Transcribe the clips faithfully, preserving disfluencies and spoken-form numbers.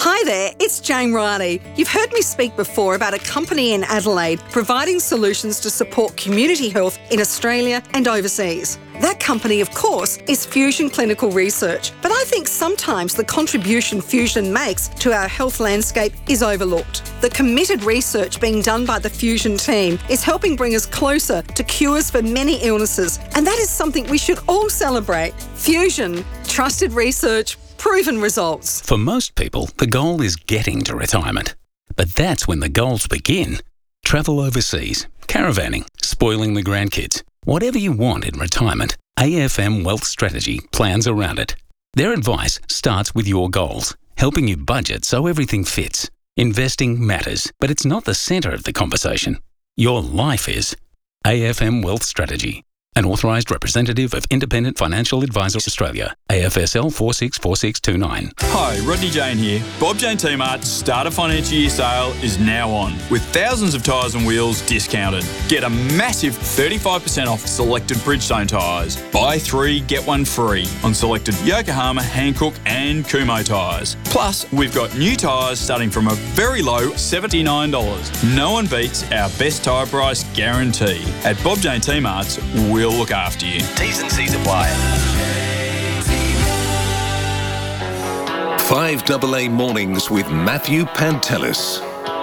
Hi there, it's Jane Riley. You've heard me speak before about a company in Adelaide providing solutions to support community health in Australia and overseas. That company, of course, is Fusion Clinical Research, but I think sometimes the contribution Fusion makes to our health landscape is overlooked. The committed research being done by the Fusion team is helping bring us closer to cures for many illnesses, and that is something we should all celebrate. Fusion, trusted research, proven results. For most people, the goal is getting to retirement. But that's when the goals begin. Travel overseas, caravanning, spoiling the grandkids. Whatever you want in retirement, A F M Wealth Strategy plans around it. Their advice starts with your goals, helping you budget so everything fits. Investing matters, but it's not the centre of the conversation. Your life is. A F M Wealth Strategy. An authorised representative of Independent Financial Advisors Australia, A F S L four six four six two nine. Hi, Rodney Jane here. Bob Jane T-Mart's start of financial year sale is now on, with thousands of tyres and wheels discounted. Get a massive thirty-five percent off selected Bridgestone tyres. Buy three, get one free on selected Yokohama, Hankook and Kumho tyres. Plus, we've got new tyres starting from a very low seventy-nine dollars. No one beats our best tyre price guarantee. At Bob Jane T-Mart's, we'll look after you. T's and C's apply. five A A Mornings with Matthew Pantelis.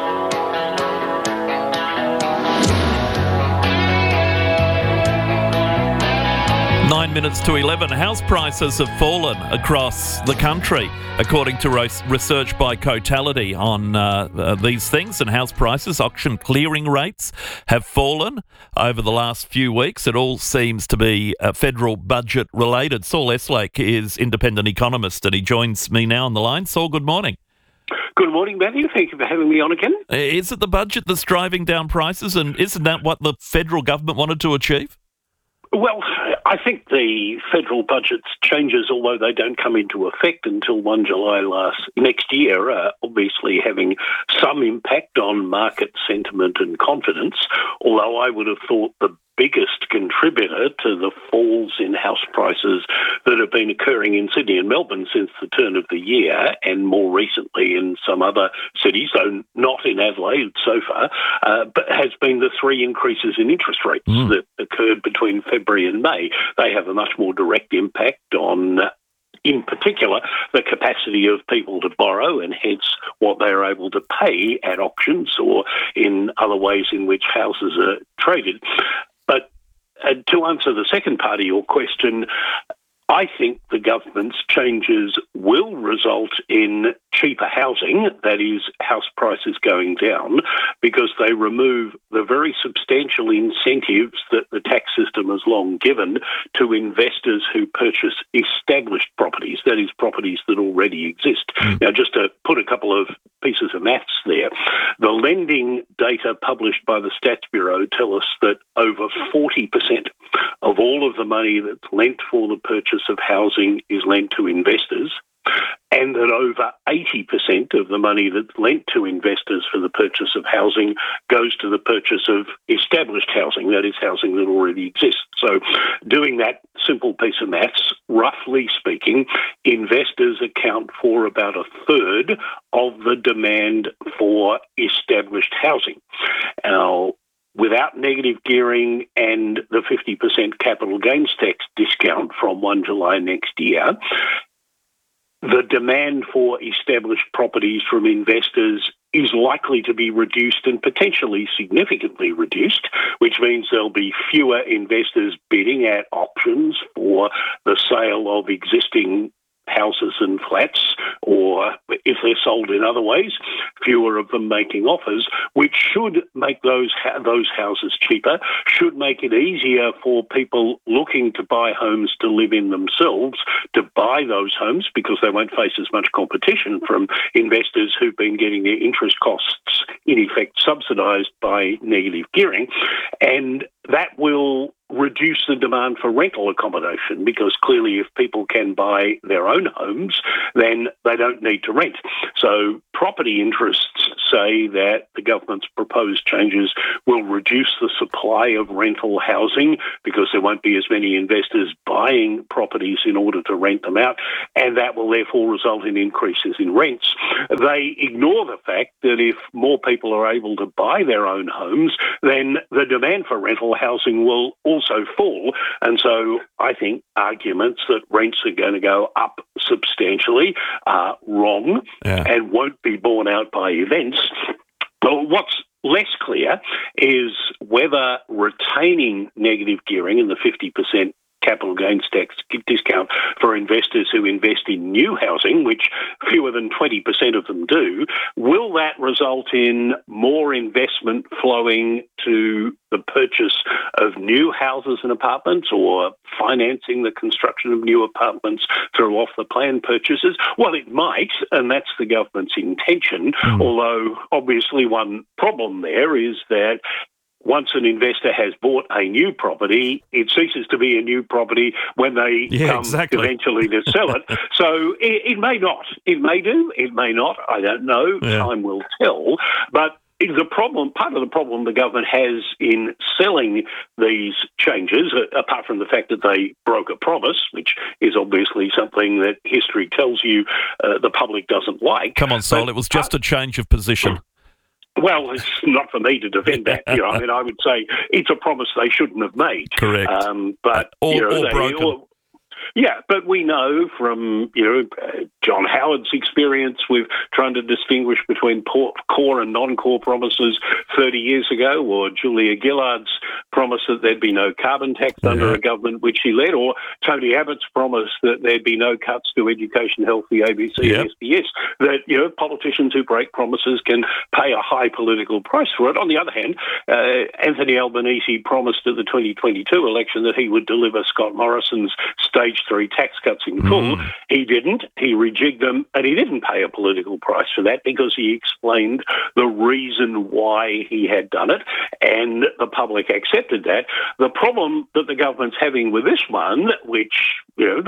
Nine minutes to eleven. House prices have fallen across the country, according to research by Cotality on uh, uh, these things. And house prices, auction clearing rates have fallen over the last few weeks. It all seems to be uh, federal budget related. Saul Eslake is independent economist and he joins me now on the line. Saul, good morning. Good morning, Matthew. Thank you for having me on again. Is it the budget that's driving down prices, and isn't that what the federal government wanted to achieve? Well, I think the federal budget's changes, although they don't come into effect until the first of July last next year, are obviously having some impact on market sentiment and confidence, although I would have thought the biggest contributor to the falls in house prices that have been occurring in Sydney and Melbourne since the turn of the year, and more recently in some other cities, though not in Adelaide so far, uh, but has been the three increases in interest rates mm. that occurred between February and May. They have a much more direct impact on, in particular, the capacity of people to borrow and hence what they're able to pay at auctions or in other ways in which houses are traded. But uh, to answer the second part of your question, I think the government's changes will result in cheaper housing, that is, house prices going down, because they remove the very substantial incentives that the tax system has long given to investors who purchase established properties, that is, properties that already exist. Mm. Now, just to put a couple of pieces of maths there, the lending data published by the Stats Bureau tell us that over forty percent of all of the money that's lent for the purchase of housing is lent to investors, and that over eighty percent of the money that's lent to investors for the purchase of housing goes to the purchase of established housing, that is, housing that already exists. So doing that simple piece of maths, roughly speaking, investors account for about a third of the demand for established housing. Now, without negative gearing and the fifty percent capital gains tax discount from the first of July next year, the demand for established properties from investors is likely to be reduced and potentially significantly reduced, which means there'll be fewer investors bidding at auctions for the sale of existing houses and flats, or if they're sold in other ways, fewer of them making offers, which should make those ha- those houses cheaper, should make it easier for people looking to buy homes to live in themselves to buy those homes, because they won't face as much competition from investors who've been getting their interest costs in effect subsidised by negative gearing. And that will reduce the demand for rental accommodation, because clearly if people can buy their own homes, then they don't need to rent. So property interests say that the government's proposed changes will reduce the supply of rental housing because there won't be as many investors buying properties in order to rent them out, and that will therefore result in increases in rents. They ignore the fact that if more people are able to buy their own homes, then the demand for rental housing will also fall. And so I think arguments that rents are going to go up substantially are wrong yeah. and won't be borne out by events. Well, what's less clear is whether retaining negative gearing in the fifty percent capital gains tax discount for investors who invest in new housing, which fewer than twenty percent of them do, will that result in more investment flowing to the purchase of new houses and apartments, or financing the construction of new apartments through off-the-plan purchases? Well, it might, and that's the government's intention, mm. although obviously one problem there is that once an investor has bought a new property, it ceases to be a new property when they yeah, come exactly. eventually to sell it. So it, it may not. It may do. It may not. I don't know. Yeah. Time will tell. But the problem, part of the problem the government has in selling these changes, apart from the fact that they broke a promise, which is obviously something that history tells you uh, the public doesn't like. Come on, Sol, but, it was just a change of position. Well, it's not for me to defend that. You know, I mean, I would say it's a promise they shouldn't have made. Correct. Um, but or, you know, or they, broken. Or, yeah, but we know from, you know, uh, John Howard's experience with trying to distinguish between por- core and non-core promises thirty years ago, or Julia Gillard's promise that there'd be no carbon tax yeah. under a government which he led, or Tony Abbott's promise that there'd be no cuts to education, health, the A B C, yep. and S B S, that, you know, politicians who break promises can pay a high political price for it. On the other hand, uh, Anthony Albanese promised at the twenty twenty-two election that he would deliver Scott Morrison's stage three tax cuts in full. Mm. He didn't. He rejigged them, and he didn't pay a political price for that because he explained the reason why he had done it, and the public accepted that. The problem that the government's having with this one, which, you know,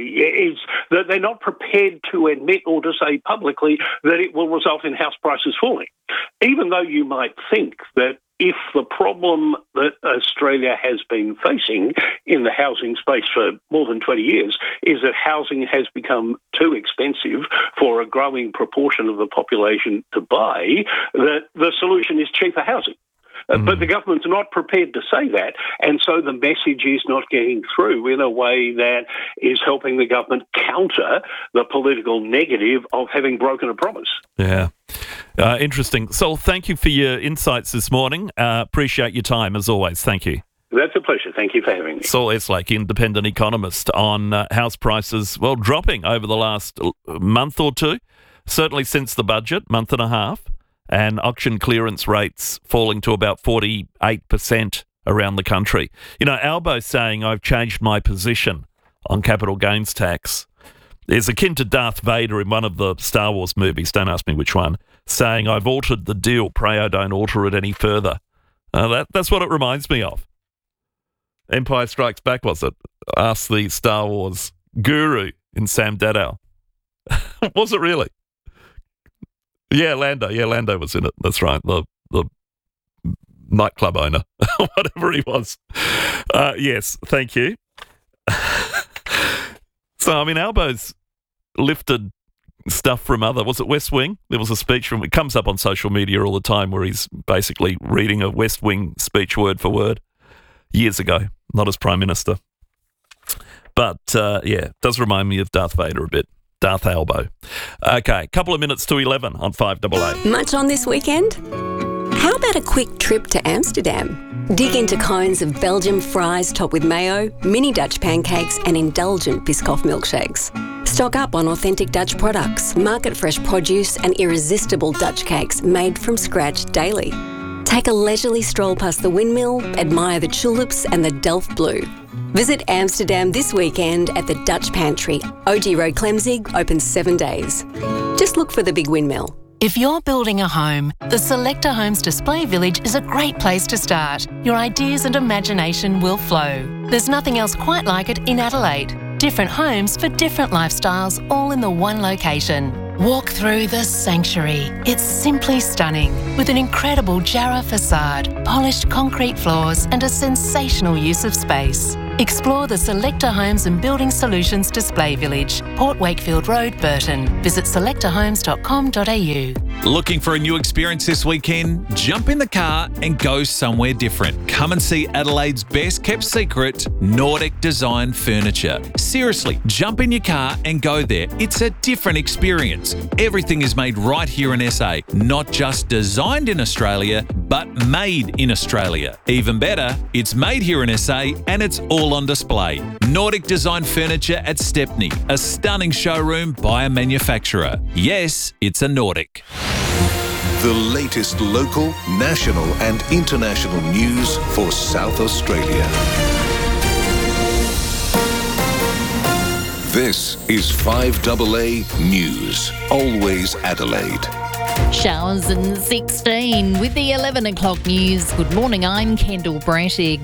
is that they're not prepared to admit or to say publicly that it will result in house prices falling. Even though you might think that if the problem that Australia has been facing in the housing space for more than twenty years is that housing has become too expensive for a growing proportion of the population to buy, that the solution is cheaper housing. Mm. But the government's not prepared to say that, and so the message is not getting through in a way that is helping the government counter the political negative of having broken a promise. Yeah. Uh, interesting. Sol, thank you for your insights this morning. Uh, appreciate your time, as always. Thank you. That's a pleasure. Thank you for having me. Sol Eslake, independent economist, on uh, house prices, well, dropping over the last month or two, certainly since the budget, month and a half, and auction clearance rates falling to about forty-eight percent around the country. You know, Albo saying, I've changed my position on capital gains tax is akin to Darth Vader in one of the Star Wars movies, don't ask me which one, saying, I've altered the deal, pray I don't alter it any further. Uh, that, that's what it reminds me of. Empire Strikes Back, was it? Ask the Star Wars guru in Sam Daddow. Was it really? Yeah, Lando. Yeah, Lando was in it. That's right. The the nightclub owner, whatever he was. Uh, yes, thank you. So, I mean, Albo's lifted stuff from other, was it West Wing? There was a speech from, it comes up on social media all the time where he's basically reading a West Wing speech word for word years ago, not as Prime Minister. But, uh, yeah, it does remind me of Darth Vader a bit. Darth Albo. Okay, couple of minutes to eleven on five double eight. Much on this weekend? How about a quick trip to Amsterdam? Dig into cones of Belgian fries topped with mayo, mini Dutch pancakes and indulgent Biscoff milkshakes. Stock up on authentic Dutch products, market-fresh produce and irresistible Dutch cakes made from scratch daily. Take a leisurely stroll past the windmill, admire the tulips and the Delft Blue. Visit Amsterdam this weekend at the Dutch Pantry. O G Road Clemzig, open seven days. Just look for the big windmill. If you're building a home, the Selector Homes Display Village is a great place to start. Your ideas and imagination will flow. There's nothing else quite like it in Adelaide. Different homes for different lifestyles, all in the one location. Walk through the Sanctuary. It's simply stunning, with an incredible Jarrah facade, polished concrete floors and a sensational use of space. Explore the Selector Homes and Building Solutions Display Village, Port Wakefield Road, Burton. Visit selector homes dot com dot a u. Looking for a new experience this weekend? Jump in the car and go somewhere different. Come and see Adelaide's best kept secret, Nordic Design Furniture. Seriously, jump in your car and go there. It's a different experience. Everything is made right here in S A, not just designed in Australia, but made in Australia. Even better, it's made here in S A and it's all on display. Nordic Design Furniture at Stepney, a stunning showroom by a manufacturer. Yes, it's a Nordic. The latest local, national and international news for South Australia. This is five A A News, always Adelaide. Showers and sixteen with the eleven o'clock news. Good morning, I'm Kendall Brettig.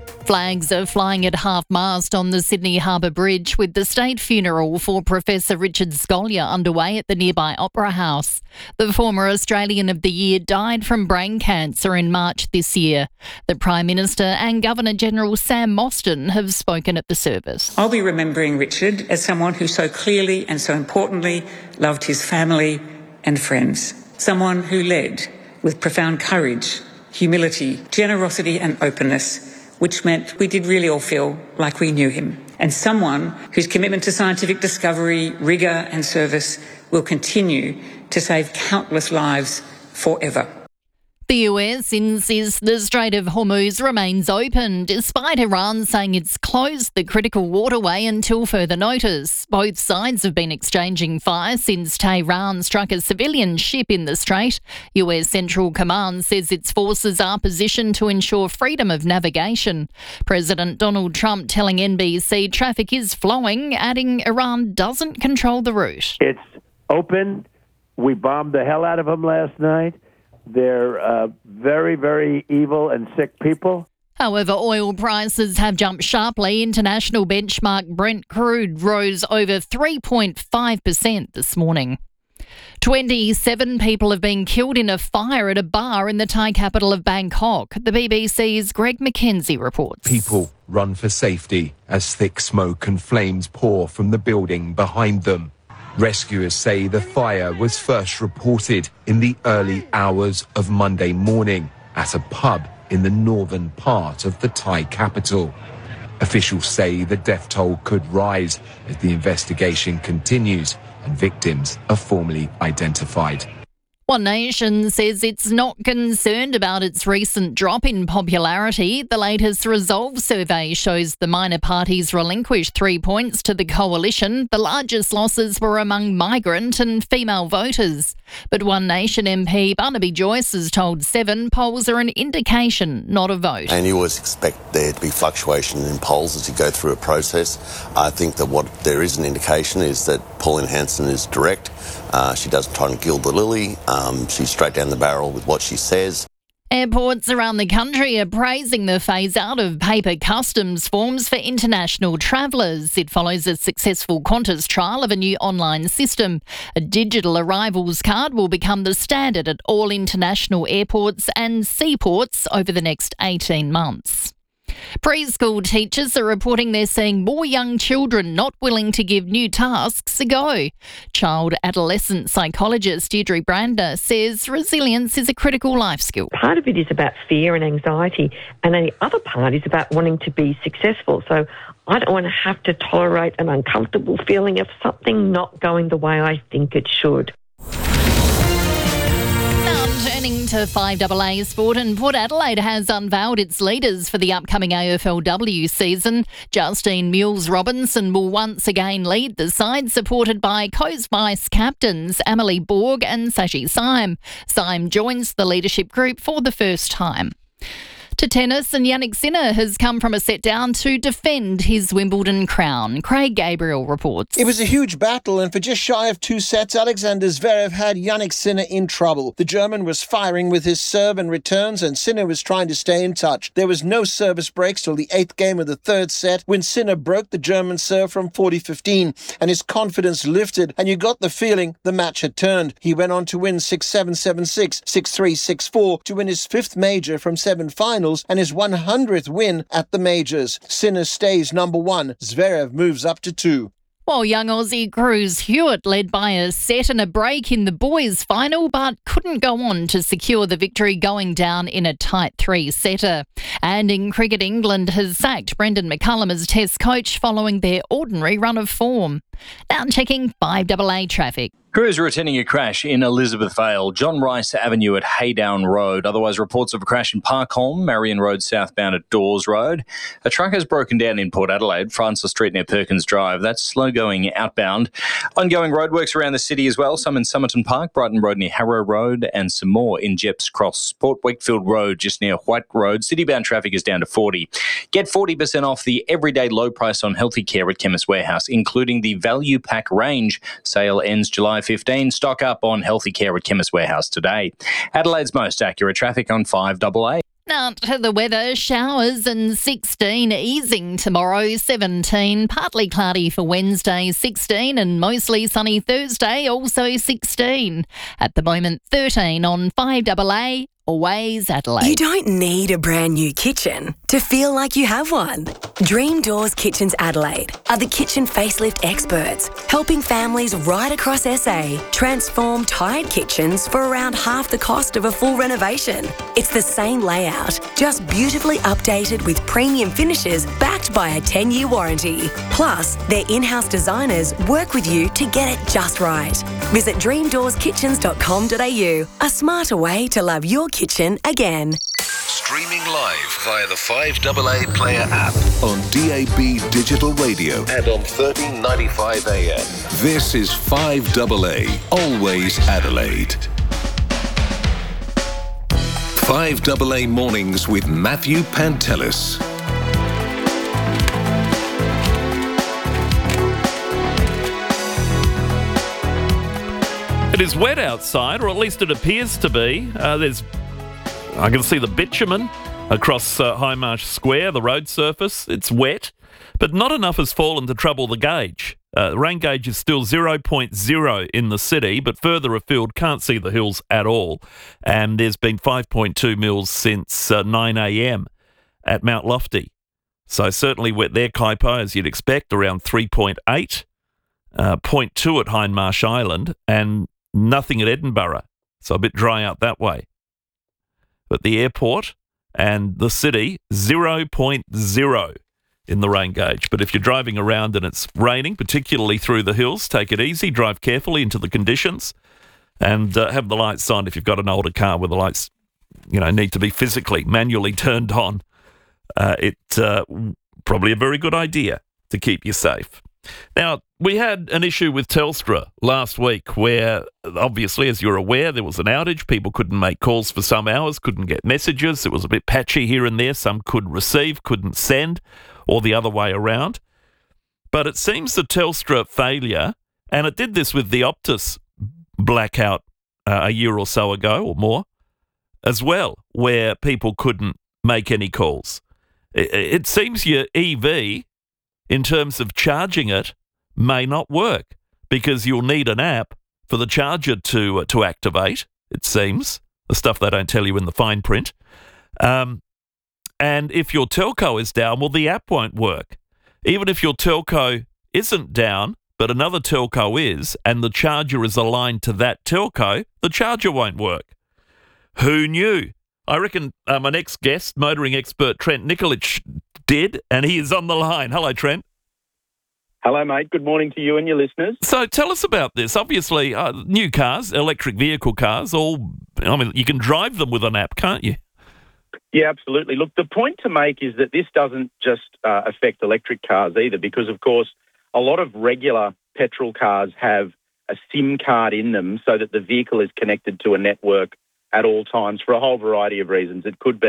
Flags are flying at half-mast on the Sydney Harbour Bridge with the state funeral for Professor Richard Scolyer underway at the nearby Opera House. The former Australian of the Year died from brain cancer in March this year. The Prime Minister and Governor-General Sam Mostyn have spoken at the service. I'll be remembering Richard as someone who so clearly and so importantly loved his family and friends. Someone who led with profound courage, humility, generosity and openness, which meant we did really all feel like we knew him. And someone whose commitment to scientific discovery, rigour and service will continue to save countless lives forever. The U S insists the Strait of Hormuz remains open, despite Iran saying it's closed the critical waterway until further notice. Both sides have been exchanging fire since Tehran struck a civilian ship in the strait. U S Central Command says its forces are positioned to ensure freedom of navigation. President Donald Trump telling N B C traffic is flowing, adding Iran doesn't control the route. It's open. We bombed the hell out of them last night. They're uh, very, very evil and sick people. However, oil prices have jumped sharply. International benchmark Brent crude rose over three point five percent this morning. twenty-seven people have been killed in a fire at a bar in the Thai capital of Bangkok. The B B C's Greg McKenzie reports. People run for safety as thick smoke and flames pour from the building behind them. Rescuers say the fire was first reported in the early hours of Monday morning at a pub in the northern part of the Thai capital. Officials say the death toll could rise as the investigation continues and victims are formally identified. One Nation says it's not concerned about its recent drop in popularity. The latest Resolve survey shows the minor parties relinquished three points to the coalition. The largest losses were among migrant and female voters. But One Nation M P Barnaby Joyce has told Seven polls are an indication, not a vote. And you always expect there to be fluctuation in polls as you go through a process. I think that what there is an indication is that Pauline Hanson is direct. Uh, she doesn't try and gild the lily. Um, she's straight down the barrel with what she says. Airports around the country are praising the phase-out of paper customs forms for international travellers. It follows a successful Qantas trial of a new online system. A digital arrivals card will become the standard at all international airports and seaports over the next eighteen months. Preschool teachers are reporting they're seeing more young children not willing to give new tasks a go. Child adolescent psychologist Deirdre Brandner says resilience is a critical life skill. Part of it is about fear and anxiety, and the other part is about wanting to be successful. So I don't want to have to tolerate an uncomfortable feeling of something not going the way I think it should. Turning to five A A Sport, and Port Adelaide has unveiled its leaders for the upcoming A F L W season. Justine Mules-Robinson will once again lead the side, supported by Coast Vice captains Amelie Borg and Sashi Syme. Syme joins the leadership group for the first time. To tennis, and Jannik Sinner has come from a set down to defend his Wimbledon crown. Craig Gabriel reports. It was a huge battle, and for just shy of two sets, Alexander Zverev had Jannik Sinner in trouble. The German was firing with his serve and returns, and Sinner was trying to stay in touch. There was no service breaks till the eighth game of the third set, when Sinner broke the German serve from forty fifteen, and his confidence lifted, and you got the feeling the match had turned. He went on to win six seven, seven six, six three, six four to win his fifth major from seven finals and his one hundredth win at the majors. Sinner stays number one. Zverev moves up to two. While young Aussie Cruz Hewitt led by a set and a break in the boys' final, but couldn't go on to secure the victory, going down in a tight three-setter. And in cricket, England has sacked Brendan McCullum as Test coach following their ordinary run of form. Now checking five A A traffic. Crews are attending a crash in Elizabeth Vale, John Rice Avenue at Haydown Road. Otherwise, reports of a crash in Parkholme, Marion Road southbound at Dawes Road. A truck has broken down in Port Adelaide, Francis Street near Perkins Drive. That's slow going outbound. Ongoing roadworks around the city as well, some in Somerton Park, Brighton Road near Harrow Road, and some more in Jepps Cross. Port Wakefield Road just near White Road. Citybound traffic is down to forty. Get forty percent off the everyday low price on healthy care at Chemist Warehouse, including the Value Pack range. Sale ends July fifteenth. Stock up on healthy care at Chemist Warehouse today. Adelaide's most accurate traffic on five A A. Now to the weather, showers and sixteen, easing tomorrow, seventeen, partly cloudy for Wednesday, sixteen, and mostly sunny Thursday, also sixteen. At the moment, thirteen on five A A. Always Adelaide. You don't need a brand new kitchen to feel like you have one. Dream Doors Kitchens Adelaide are the kitchen facelift experts, helping families right across S A transform tired kitchens for around half the cost of a full renovation. It's the same layout, just beautifully updated with premium finishes backed by a ten-year warranty. Plus, their in-house designers work with you to get it just right. Visit dream doors kitchens dot com dot a u, a smarter way to love your kitchen again. Streaming live via the five A A Player app on D A B Digital Radio and on thirteen ninety-five A M. This is five A A, always Adelaide. five A A Mornings with Matthew Pantelis. It is wet outside, or at least it appears to be. Uh, there's, I can see the bitumen across uh, High Marsh Square, the road surface. It's wet, but not enough has fallen to trouble the gauge. Uh, the rain gauge is still zero point zero in the city, but further afield can't see the hills at all. And there's been five point two mils since uh, nine a m at Mount Lofty. So certainly wet there, Kaipo, as you'd expect, around three point eight, uh, zero point two at Hindmarsh Island, and nothing at Edinburgh, so a bit dry out that way. But the airport and the city, zero point zero in the rain gauge. But if you're driving around and it's raining, particularly through the hills, take it easy, drive carefully into the conditions, and uh, have the lights on if you've got an older car where the lights, you know, need to be physically, manually turned on. Uh, it's uh, probably a very good idea to keep you safe. Now, we had an issue with Telstra last week where, obviously, as you're aware, there was an outage. People couldn't make calls for some hours, couldn't get messages. It was a bit patchy here and there. Some could receive, couldn't send, or the other way around. But it seems the Telstra failure, and it did this with the Optus blackout uh, a year or so ago or more as well, where people couldn't make any calls. It, it seems your E V, in terms of charging it, may not work because you'll need an app for the charger to uh, to activate, it seems, the stuff they don't tell you in the fine print. Um, and if your telco is down, well, the app won't work. Even if your telco isn't down, but another telco is, and the charger is aligned to that telco, the charger won't work. Who knew? I reckon uh, my next guest, motoring expert Trent Nikolic, did, and he is on the line. Hello, Trent. Hello, mate. Good morning to you and your listeners. So tell us about this. Obviously, uh, new cars, electric vehicle cars, all, I mean, you can drive them with an app, can't you? Yeah, absolutely. Look, the point to make is that this doesn't just uh, affect electric cars either, because, of course, a lot of regular petrol cars have a SIM card in them so that the vehicle is connected to a network at all times for a whole variety of reasons. It could be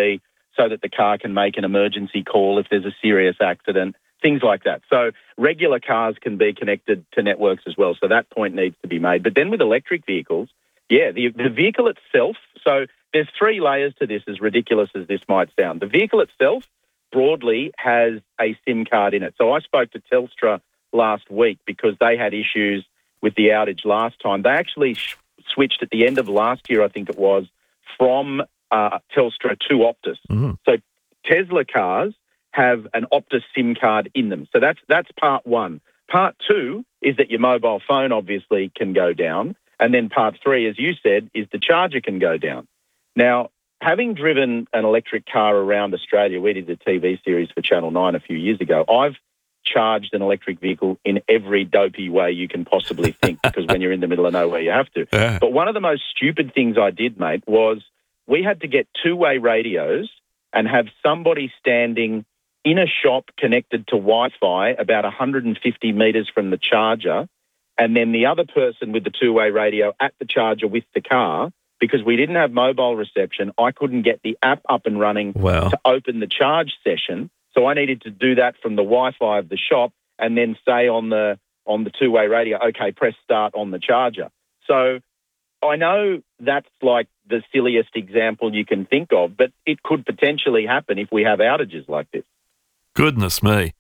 so that the car can make an emergency call if there's a serious accident, things like that. So regular cars can be connected to networks as well. So that point needs to be made. But then with electric vehicles, yeah, the, the vehicle itself, so there's three layers to this, as ridiculous as this might sound. The vehicle itself broadly has a SIM card in it. So I spoke to Telstra last week because they had issues with the outage last time. They actually sh- switched at the end of last year, I think it was, from uh, Telstra to Optus. Mm-hmm. So Tesla cars have an Optus SIM card in them. So that's that's part one. Part two is that your mobile phone obviously can go down. And then part three, as you said, is the charger can go down. Now, having driven an electric car around Australia, we did a T V series for Channel nine a few years ago. I've charged an electric vehicle in every dopey way you can possibly think, because when you're in the middle of nowhere, you have to. Yeah. But one of the most stupid things I did, mate, was we had to get two-way radios and have somebody standing in a shop connected to Wi-Fi about one hundred fifty metres from the charger, and then the other person with the two-way radio at the charger with the car. Because we didn't have mobile reception, I couldn't get the app up and running Wow. to open the charge session. So I needed to do that from the Wi-Fi of the shop and then say on the on the two-way radio, okay, press start on the charger. So I know that's like the silliest example you can think of, but it could potentially happen if we have outages like this. Goodness me.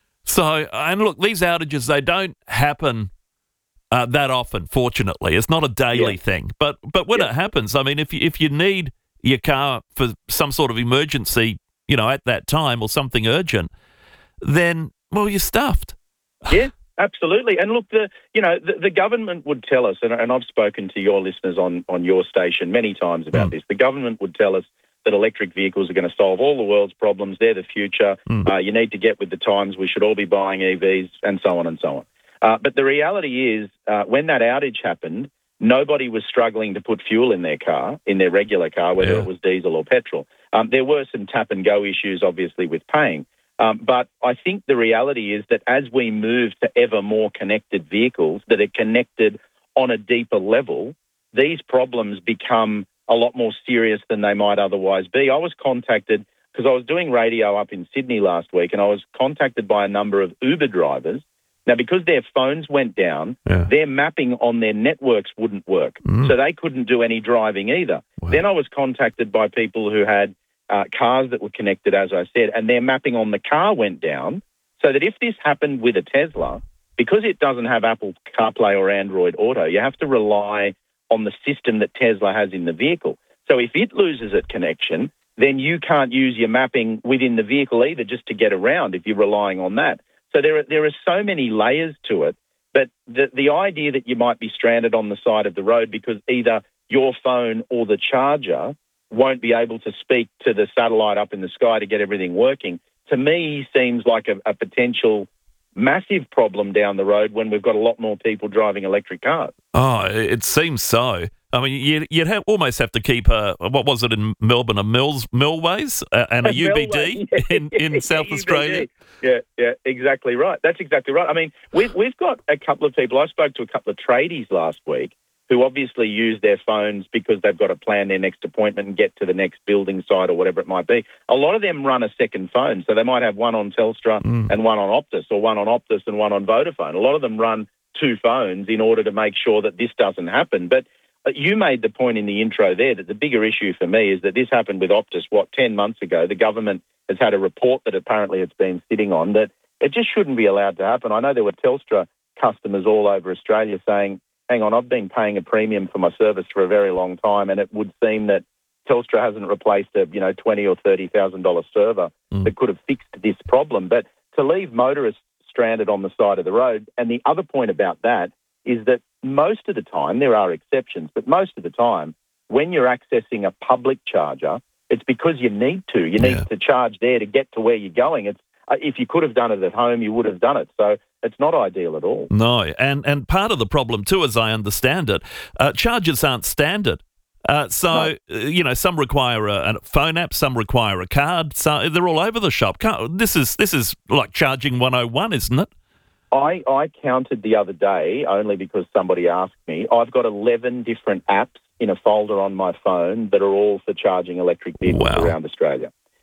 So, and look, these outages, they don't happen uh, that often, fortunately. It's not a daily Yeah. thing. But but when Yeah. it happens, I mean, if you, if you need your car for some sort of emergency, you know, at that time or something urgent, then, well, you're stuffed. Yeah, absolutely. And look, the you know the, the government would tell us, and, and I've spoken to your listeners on, on your station many times about Mm. this, the government would tell us that electric vehicles are going to solve all the world's problems. They're the future. Mm. Uh, you need to get with the times. We should all be buying E Vs and so on and so on. Uh, but the reality is, uh, when that outage happened, nobody was struggling to put fuel in their car, in their regular car, whether Yeah. it was diesel or petrol. Um, there were some tap-and-go issues, obviously, with paying. Um, but I think the reality is that as we move to ever more connected vehicles that are connected on a deeper level, these problems become a lot more serious than they might otherwise be. I was contacted, because I was doing radio up in Sydney last week, and I was contacted by a number of Uber drivers. Now, because their phones went down, Yeah. their mapping on their networks wouldn't work, Mm. so they couldn't do any driving either. Then I was contacted by people who had uh, cars that were connected, as I said, and their mapping on the car went down, so that if this happened with a Tesla, because it doesn't have Apple CarPlay or Android Auto, you have to rely on the system that Tesla has in the vehicle. So if it loses its connection, then you can't use your mapping within the vehicle either just to get around if you're relying on that. So there are, there are so many layers to it, but the, the idea that you might be stranded on the side of the road because either your phone or the charger won't be able to speak to the satellite up in the sky to get everything working, to me seems like a, a potential massive problem down the road when we've got a lot more people driving electric cars. Oh, it seems so. I mean, you'd, you'd have, almost have to keep a, what was it in Melbourne, a Mills, Millways uh, and a, a U B D yeah, in, in South U B D. Australia? Yeah, yeah, exactly right. That's exactly right. I mean, we've, we've got a couple of people, I spoke to a couple of tradies last week who obviously use their phones because they've got to plan their next appointment and get to the next building site or whatever it might be. A lot of them run a second phone, so they might have one on Telstra Mm. and one on Optus, or one on Optus and one on Vodafone. A lot of them run two phones in order to make sure that this doesn't happen. But uh, you made the point in the intro there that the bigger issue for me is that this happened with Optus, what, ten months ago. The government has had a report that apparently it's been sitting on that it just shouldn't be allowed to happen. I know there were Telstra customers all over Australia saying, hang on, I've been paying a premium for my service for a very long time, and it would seem that Telstra hasn't replaced a, you know, twenty or thirty thousand dollar server Mm. that could have fixed this problem. But to leave motorists stranded on the side of the road, and the other point about that is that most of the time, there are exceptions, but most of the time, when you're accessing a public charger, it's because you need to. You need Yeah. to charge there to get to where you're going. It's uh, if you could have done it at home, you would have done it. So it's not ideal at all. No, and, and part of the problem too, as I understand it, uh, chargers aren't standard. Uh, so, uh, you know, some require a, a phone app, some require a card. So they're all over the shop. Can't, this is this is like charging one oh one, isn't it? I, I counted the other day, only because somebody asked me. I've got eleven different apps in a folder on my phone that are all for charging electric vehicles Wow. around Australia.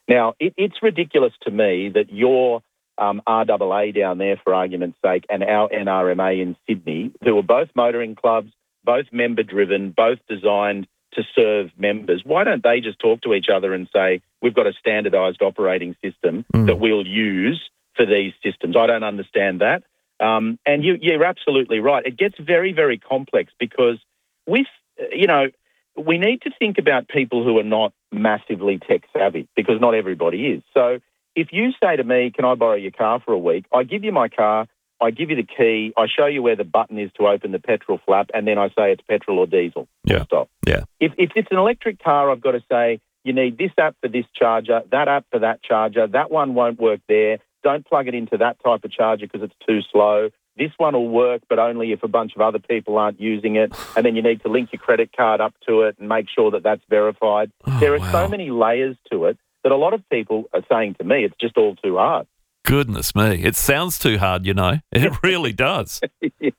Now, it, it's ridiculous to me that your um, R A A down there, for argument's sake, and our N R M A in Sydney, who are both motoring clubs, both member-driven, both designed to serve members, why don't they just talk to each other and say, we've got a standardised operating system mm. that we'll use for these systems? I don't understand that. Um, and you, you're absolutely right. It gets very, very complex because with, you know, we need to think about people who are not massively tech savvy because not everybody is. So if you say to me, can I borrow your car for a week? I give you my car, I give you the key, I show you where the button is to open the petrol flap, and then I say it's petrol or diesel. Yeah. Stop. Yeah. If, if it's an electric car, I've got to say, you need this app for this charger, that app for that charger, that one won't work there. Don't plug it into that type of charger because it's too slow. This one will work, but only if a bunch of other people aren't using it. And then you need to link your credit card up to it and make sure that that's verified. Oh, there are wow. so many layers to it that a lot of people are saying to me, it's just all too hard. Goodness me. It sounds too hard, you know. It really does. yeah.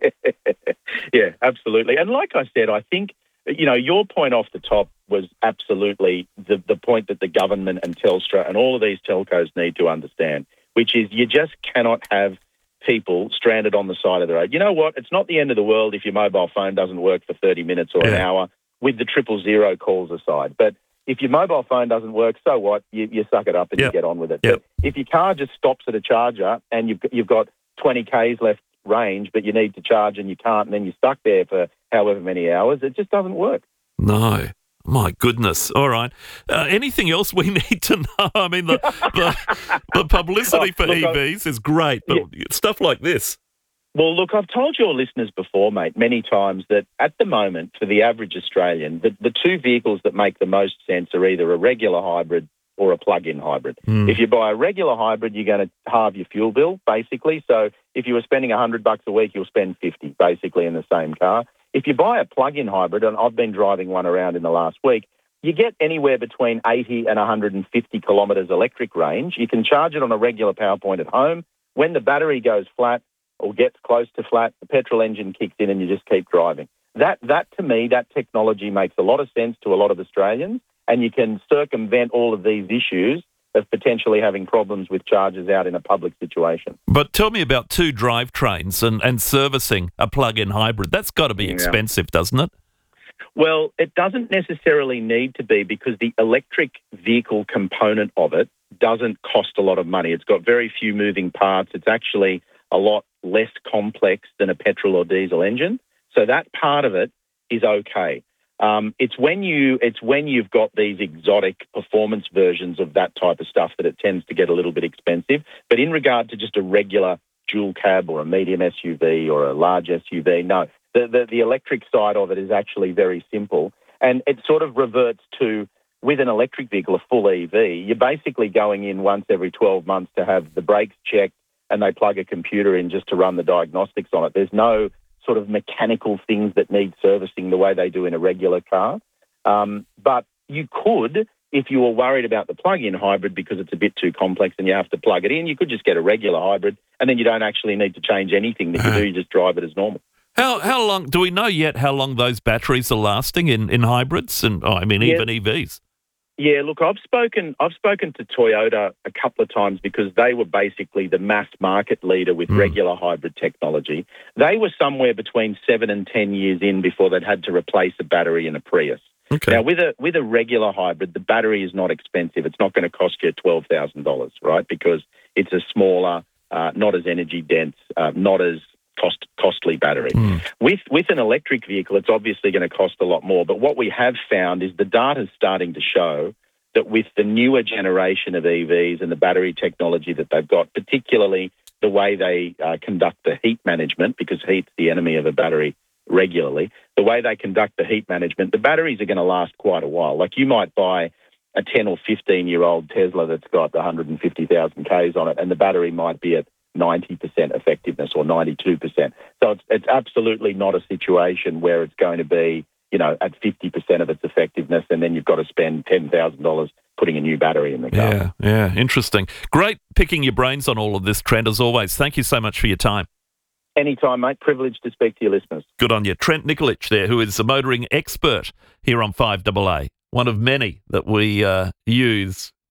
yeah, absolutely. And like I said, I think, you know, your point off the top was absolutely the, the point that the government and Telstra and all of these telcos need to understand, which is you just cannot have people stranded on the side of the road. You know what? It's not the end of the world if your mobile phone doesn't work for thirty minutes or yeah. an hour, with the triple zero calls aside. But if your mobile phone doesn't work, so what? You, you suck it up and yep. you get on with it. Yep. But if your car just stops at a charger and you've, you've got twenty kays left range, but you need to charge and you can't, and then you're stuck there for however many hours, it just doesn't work. No. My goodness. All right. Uh, anything else we need to know? I mean, the the, the publicity for look, E Vs is great, but yeah. stuff like this. Well, look, I've told your listeners before, mate, many times that at the moment, for the average Australian, the, the two vehicles that make the most sense are either a regular hybrid or a plug-in hybrid. Mm. If you buy a regular hybrid, you're going to halve your fuel bill, basically. So if you were spending one hundred bucks a week, you'll spend fifty, basically, in the same car. If you buy a plug-in hybrid, and I've been driving one around in the last week, you get anywhere between eighty and one hundred fifty kilometres electric range. You can charge it on a regular power point at home. When the battery goes flat or gets close to flat, the petrol engine kicks in and you just keep driving. That, that to me, that technology makes a lot of sense to a lot of Australians, and you can circumvent all of these issues of potentially having problems with chargers out in a public situation. But tell me about two drivetrains and, and servicing a plug-in hybrid. That's got to be expensive, yeah. doesn't it? Well, it doesn't necessarily need to be, because the electric vehicle component of it doesn't cost a lot of money. It's got very few moving parts. It's actually a lot less complex than a petrol or diesel engine. So that part of it is okay. Um, it's when you it's when you've got these exotic performance versions of that type of stuff that it tends to get a little bit expensive. But in regard to just a regular dual cab or a medium S U V or a large S U V, no, the, the, the electric side of it is actually very simple. And it sort of reverts to, with an electric vehicle, a full E V, you're basically going in once every twelve months to have the brakes checked, and they plug a computer in just to run the diagnostics on it. There's no sort of mechanical things that need servicing the way they do in a regular car. Um, but you could, if you were worried about the plug-in hybrid because it's a bit too complex and you have to plug it in, you could just get a regular hybrid, and then you don't actually need to change anything that you do, you just drive it as normal. How how long, do we know yet how long those batteries are lasting in, in hybrids and, oh, I mean, Yeah. even E Vs? Yeah, look, I've spoken I've spoken to Toyota a couple of times because they were basically the mass market leader with Mm. regular hybrid technology. They were somewhere between seven and ten years in before they'd had to replace a battery in a Prius. Okay. Now, with a with a regular hybrid, the battery is not expensive. It's not going to cost you twelve thousand dollars, right? Because it's a smaller, uh, not as energy dense, uh, not as cost costly battery. Mm. With with an electric vehicle, it's obviously going to cost a lot more. But what we have found is the data is starting to show that with the newer generation of E Vs and the battery technology that they've got, particularly the way they uh, conduct the heat management, because heat's the enemy of a battery regularly, the way they conduct the heat management, the batteries are going to last quite a while. Like, you might buy a ten or fifteen-year-old Tesla that's got one hundred fifty thousand kays on it, and the battery might be at ninety percent effectiveness or ninety-two percent. So it's, it's absolutely not a situation where it's going to be, you know, at fifty percent of its effectiveness, and then you've got to spend ten thousand dollars putting a new battery in the car. Yeah, yeah, interesting. Great picking your brains on all of this, Trent, as always. Thank you so much for your time. Anytime, mate. Privileged to speak to your listeners. Good on you. Trent Nikolic there, who is a motoring expert here on five A A. One of many that we uh, use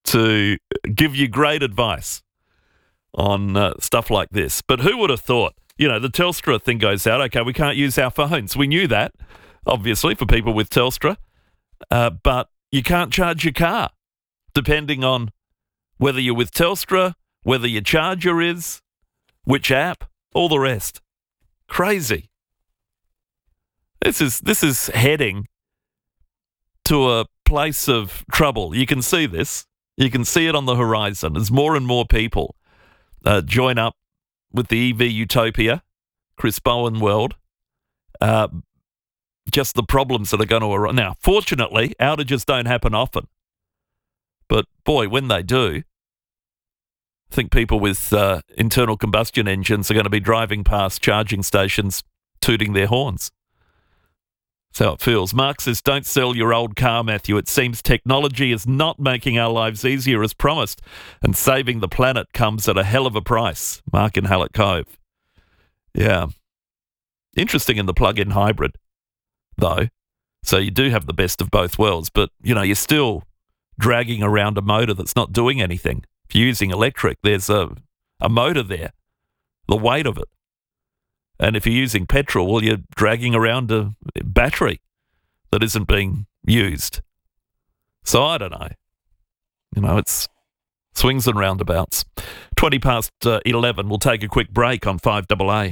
to give you great advice on uh, stuff like this. But who would have thought, you know, the Telstra thing goes out, okay, we can't use our phones. We knew that, obviously, for people with Telstra, uh, but you can't charge your car, depending on whether you're with Telstra, whether your charger is, which app, all the rest. Crazy. This is this is heading to a place of trouble. You can see this. You can see it on the horizon as more and more people uh, join up with the E V utopia, Chris Bowen world. Uh, just the problems that are going to arise. Now, fortunately, outages don't happen often. But, boy, when they do, I think people with uh, internal combustion engines are going to be driving past charging stations tooting their horns. That's how it feels. Mark says, don't sell your old car, Matthew. It seems technology is not making our lives easier as promised, and saving the planet comes at a hell of a price. Mark in Hallett Cove. Yeah. Interesting in the plug-in hybrid, though. So you do have the best of both worlds, but, you know, you're still dragging around a motor that's not doing anything. If you're using electric, there's a, a motor there, the weight of it. And if you're using petrol, well, you're dragging around a battery that isn't being used. So I don't know. You know, it's swings and roundabouts. twenty past uh, eleven, we'll take a quick break on five A A.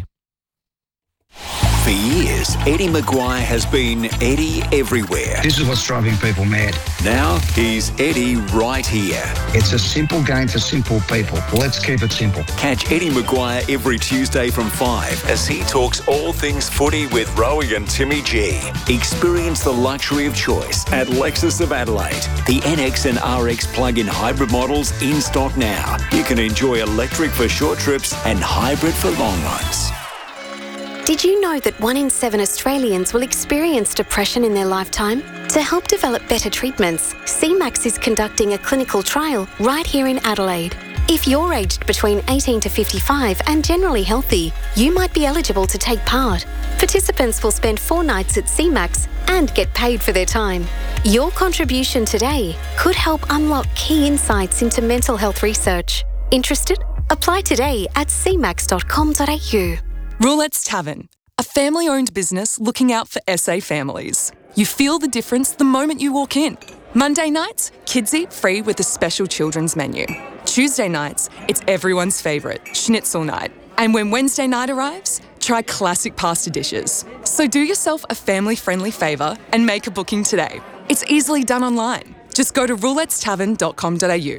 For years, Eddie Maguire has been Eddie everywhere. This is what's driving people mad. Now he's Eddie right here. It's a simple game for simple people. Let's keep it simple. Catch Eddie Maguire every Tuesday from five as he talks all things footy with Rowie and Timmy G. Experience the luxury of choice at Lexus of Adelaide. The N X and R X plug-in hybrid models in stock now. You can enjoy electric for short trips and hybrid for long ones. Did you know that one in seven Australians will experience depression in their lifetime? To help develop better treatments, C MAX is conducting a clinical trial right here in Adelaide. If you're aged between eighteen to fifty-five and generally healthy, you might be eligible to take part. Participants will spend four nights at C MAX and get paid for their time. Your contribution today could help unlock key insights into mental health research. Interested? Apply today at c max dot com dot a u. Roulette's Tavern, a family-owned business looking out for S A families. You feel the difference the moment you walk in. Monday nights, kids eat free with a special children's menu. Tuesday nights, it's everyone's favourite, schnitzel night. And when Wednesday night arrives, try classic pasta dishes. So do yourself a family-friendly favour and make a booking today. It's easily done online. Just go to roulettes tavern dot com dot a u.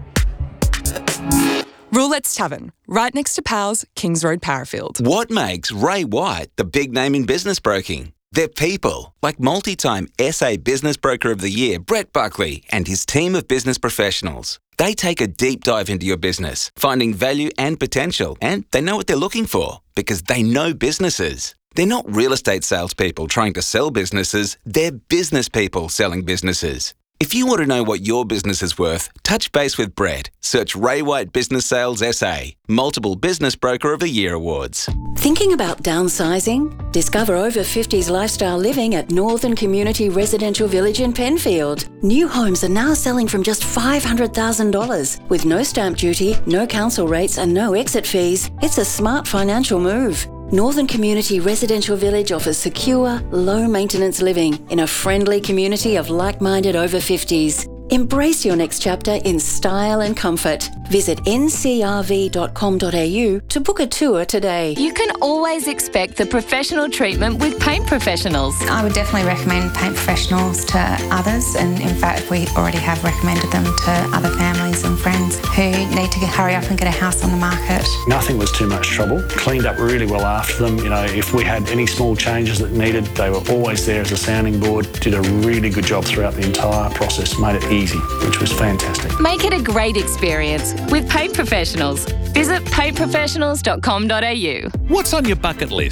Roulette's Tavern, right next to Powell's, Kings Road, Parafield. What makes Ray White the big name in business broking? They're people, like multi-time S A Business Broker of the Year, Brett Buckley, and his team of business professionals. They take a deep dive into your business, finding value and potential, and they know what they're looking for, because they know businesses. They're not real estate salespeople trying to sell businesses, they're business people selling businesses. If you want to know what your business is worth, touch base with Brett. Search Ray White Business Sales S A. Multiple Business Broker of the Year awards. Thinking about downsizing? Discover over fifties lifestyle living at Northern Community Residential Village in Penfield. New homes are now selling from just five hundred thousand dollars. With no stamp duty, no council rates and no exit fees, it's a smart financial move. Northern Community Residential Village offers secure, low-maintenance living in a friendly community of like-minded over fifties. Embrace your next chapter in style and comfort. Visit n c r v dot com dot a u to book a tour today. You can always expect the professional treatment with paint professionals. I would definitely recommend paint professionals to others, and in fact we already have recommended them to other families and friends who need to hurry up and get a house on the market. Nothing was too much trouble. Cleaned up really well after them. You know, if we had any small changes that needed, they were always there as a sounding board. Did a really good job throughout the entire process. Made it easy, which was fantastic. Make it a great experience with paint professionals. Visit paint professionals dot com dot a u. What's on your bucket list?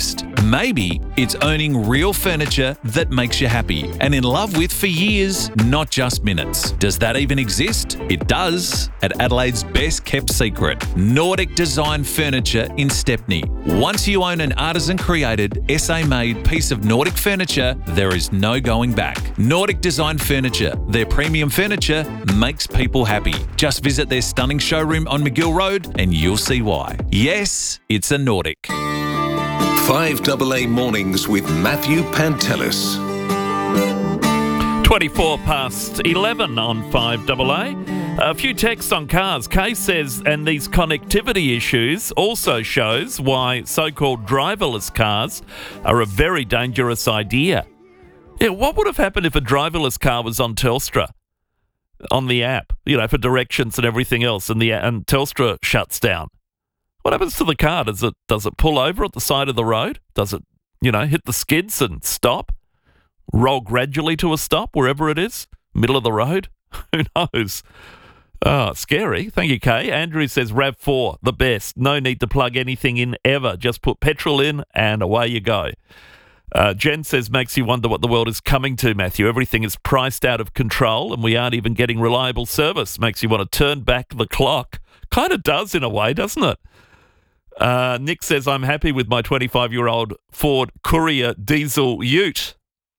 Maybe it's owning real furniture that makes you happy and in love with for years, not just minutes. Does that even exist? It does at Adelaide's best kept secret, Nordic Design Furniture in Stepney. Once you own an artisan-created, S A-made piece of Nordic furniture, there is no going back. Nordic Design Furniture, their premium furniture makes people happy. Just visit their stunning showroom on McGill Road and you'll see why. Yes, it's a Nordic. five A A Mornings with Matthew Pantelis. twenty-four past eleven on five A A. A few texts on cars. Kay says, and these connectivity issues also shows why so-called driverless cars are a very dangerous idea. Yeah, what would have happened if a driverless car was on Telstra? On the app, you know, for directions and everything else, and the and Telstra shuts down. What happens to the car? Does it does it pull over at the side of the road? Does it, you know, hit the skids and stop? Roll gradually to a stop wherever it is? Middle of the road? Who knows? Oh, scary. Thank you, Kay. Andrew says RAV four, the best. No need to plug anything in ever. Just put petrol in and away you go. Uh, Jen says, makes you wonder what the world is coming to, Matthew. Everything is priced out of control and we aren't even getting reliable service. Makes you want to turn back the clock. Kind of does in a way, doesn't it? Uh, Nick says, I'm happy with my twenty-five-year-old Ford Courier diesel ute.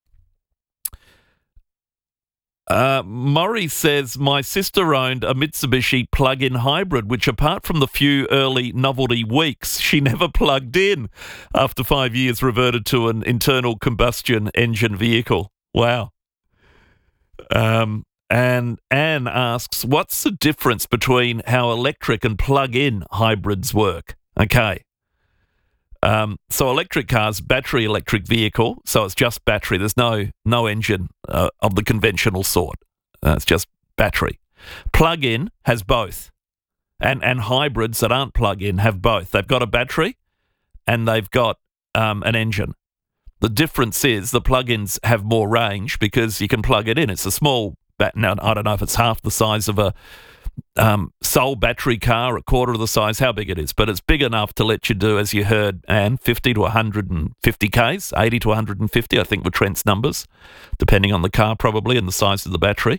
Uh, Maury says, my sister owned a Mitsubishi plug-in hybrid, which apart from the few early novelty weeks, she never plugged in. After five years, reverted to an internal combustion engine vehicle. Wow. Um, and Anne asks, what's the difference between how electric and plug-in hybrids work? Okay. Um, so electric cars, battery electric vehicle, so it's just battery. There's no no engine uh, of the conventional sort. Uh, it's just battery. Plug-in has both. And and hybrids that aren't plug-in have both. They've got a battery and they've got um, an engine. The difference is the plug-ins have more range because you can plug it in. It's a small, bat- now, I don't know if it's half the size of a Um, sole battery car, a quarter of the size, how big it is, but it's big enough to let you do, as you heard, and fifty to one hundred fifty kays, eighty to one hundred fifty, I think were Trent's numbers, depending on the car probably and the size of the battery.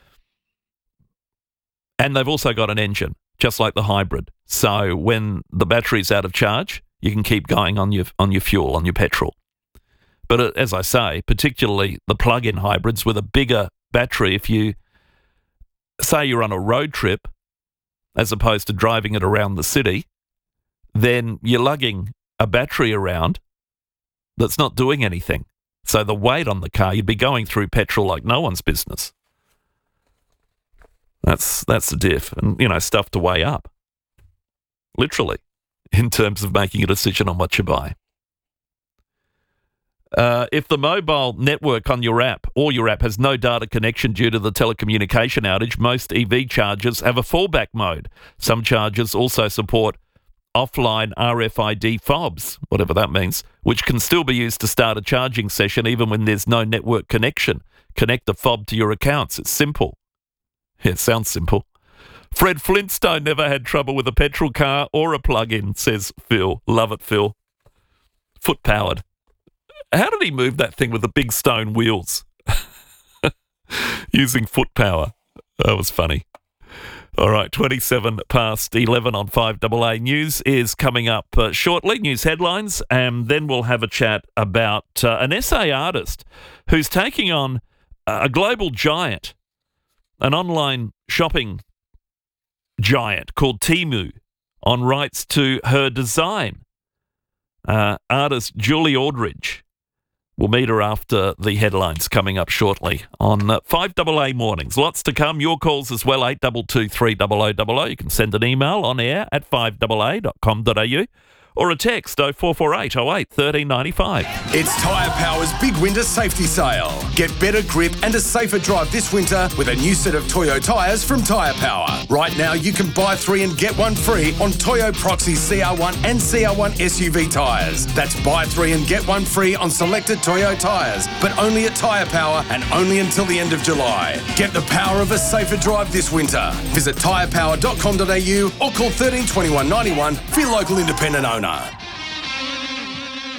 And they've also got an engine, just like the hybrid. So when the battery's out of charge, you can keep going on your on your fuel, on your petrol. But uh, as I say, particularly the plug-in hybrids with a bigger battery, if you say you're on a road trip as opposed to driving it around the city, then you're lugging a battery around that's not doing anything. So the weight on the car, you'd be going through petrol like no one's business. That's that's the diff. And, you know, stuff to weigh up, literally, in terms of making a decision on what you buy. Uh, if the mobile network on your app or your app has no data connection due to the telecommunication outage, most E V chargers have a fallback mode. Some chargers also support offline R F I D fobs, whatever that means, which can still be used to start a charging session even when there's no network connection. Connect the fob to your accounts. It's simple. Yeah, it sounds simple. Fred Flintstone never had trouble with a petrol car or a plug-in, says Phil. Love it, Phil. Foot-powered. How did he move that thing with the big stone wheels? Using foot power. That was funny. All right, twenty-seven past eleven on five A A. News is coming up uh, shortly, news headlines, and then we'll have a chat about uh, an S A artist who's taking on a global giant, an online shopping giant called Temu, on rights to her design. Uh, artist Julie Aldridge. We'll meet her after the headlines coming up shortly on uh, five A A Mornings. Lots to come. Your calls as well, eight two two, three zero zero zero zero. You can send an email on air at five A A dot com dot a u or a text oh four four eight oh eight one three nine five. It's Tyre Power's big winter safety sale. Get better grip and a safer drive this winter with a new set of Toyo tyres from Tyre Power. Right now, you can buy three and get one free on Toyo Proxy C R one and C R one S U V tyres. That's buy three and get one free on selected Toyo tyres, but only at Tyre Power and only until the end of July. Get the power of a safer drive this winter. Visit tyre power dot com dot a u or call one three two one nine one for your local independent owner.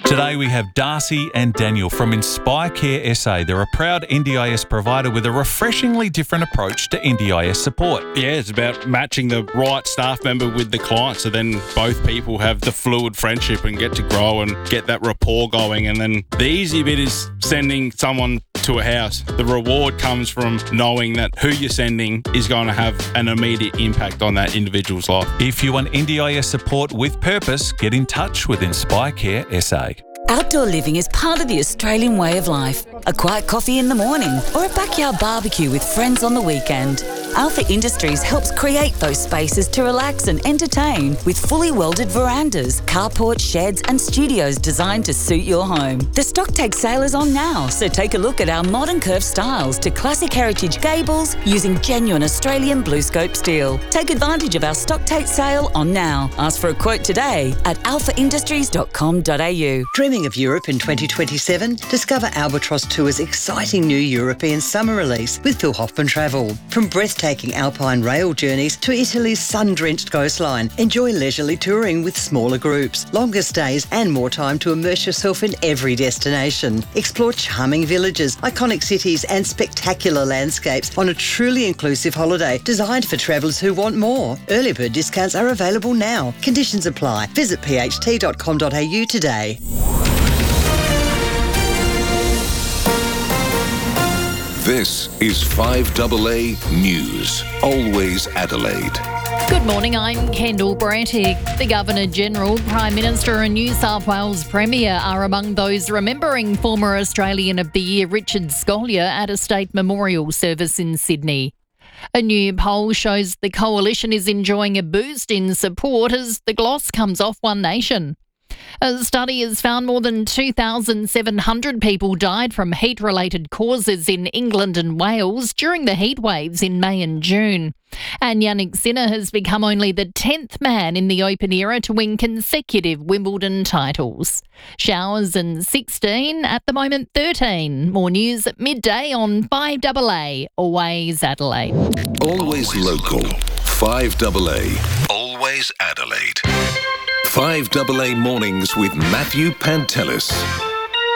Today we have Darcy and Daniel from Inspire Care S A. They're a proud N D I S provider with a refreshingly different approach to N D I S support. Yeah, it's about matching the right staff member with the client, so then both people have the fluid friendship and get to grow and get that rapport going. And then the easy bit is sending someone to a house. The reward comes from knowing that who you're sending is going to have an immediate impact on that individual's life. If you want N D I S support with purpose, get in touch with Inspire Care S A. Outdoor living is part of the Australian way of life. A quiet coffee in the morning or a backyard barbecue with friends on the weekend. Alpha Industries helps create those spaces to relax and entertain with fully welded verandas, carports, sheds and studios designed to suit your home. The Stocktake sale is on now, so take a look at our modern curved styles to classic heritage gables using genuine Australian BlueScope steel. Take advantage of our Stocktake sale on now. Ask for a quote today at alpha industries dot com dot a u. Dreaming of Europe in twenty twenty-seven? Discover Albatross Tour's exciting new European summer release with Phil Hoffman Travel. From breathtaking alpine rail journeys to Italy's sun-drenched coastline, enjoy leisurely touring with smaller groups, longer stays and more time to immerse yourself in every destination. Explore charming villages, iconic cities and spectacular landscapes on a truly inclusive holiday designed for travellers who want more. Early bird discounts are available now. Conditions apply. Visit p h t dot com dot a u today. This is five A A News, always Adelaide. Good morning, I'm Kendall Brattick. The Governor-General, Prime Minister and New South Wales Premier are among those remembering former Australian of the Year Richard Scolyer at a state memorial service in Sydney. A new poll shows the coalition is enjoying a boost in support as the gloss comes off One Nation. A study has found more than two thousand seven hundred people died from heat-related causes in England and Wales during the heat waves in May and June. And Jannik Sinner has become only the tenth man in the Open era to win consecutive Wimbledon titles. Showers and sixteen, at the moment thirteen. More news at midday on five A A, always Adelaide. Always local, five A A, always Adelaide. five A A Mornings with Matthew Pantelis.